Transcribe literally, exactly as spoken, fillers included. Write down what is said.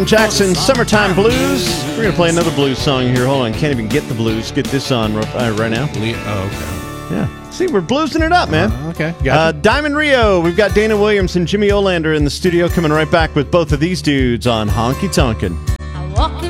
Jackson, Summertime Blues. We're going to play another blues song here. Hold on. Can't even get the blues. Get this on uh, right now. Oh, okay. Yeah. See, we're bluesing it up, man. Uh, okay. Gotcha. Uh, Diamond Rio. We've got Dana Williams and Jimmy Olander in the studio coming right back with both of these dudes on Honky Tonkin'.